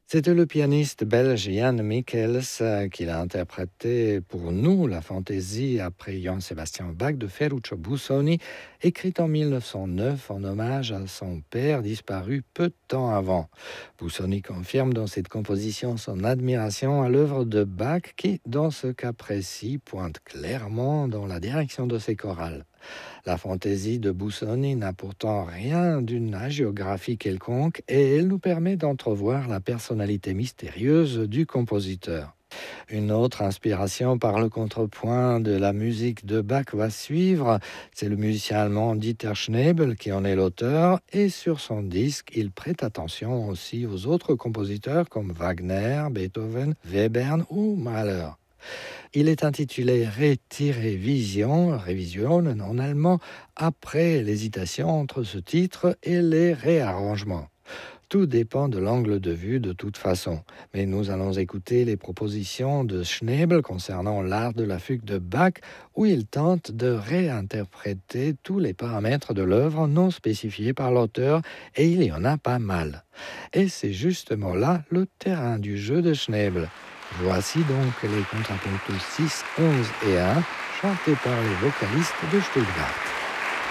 C'était le pianiste belge Jan Michels qui l'a interprété pour nous la fantaisie après Johann Sebastian Bach de Ferruccio Busoni, écrite en 1909 en hommage à son père disparu peu de temps avant. Busoni confirme dans cette composition son admiration à l'œuvre de Bach qui, dans ce cas précis, pointe clairement dans la direction de ses chorales. La fantaisie de Busoni n'a pourtant rien d'une hagiographie quelconque et elle nous permet d'entrevoir la personnalité mystérieuse du compositeur. Une autre inspiration par le contrepoint de la musique de Bach va suivre. C'est le musicien allemand Dieter Schnebel qui en est l'auteur et sur son disque, il prête attention aussi aux autres compositeurs comme Wagner, Beethoven, Webern ou Mahler. Il est intitulé Revision en allemand, après l'hésitation entre ce titre et les réarrangements. Tout dépend de l'angle de vue de toute façon, mais nous allons écouter les propositions de Schnebel concernant l'art de la fugue de Bach, où il tente de réinterpréter tous les paramètres de l'œuvre non spécifiés par l'auteur, et il y en a pas mal. Et c'est justement là le terrain du jeu de Schnebel. Voici donc les contrapuntos 6, 11 et 1, chantés par les vocalistes de Stuttgart.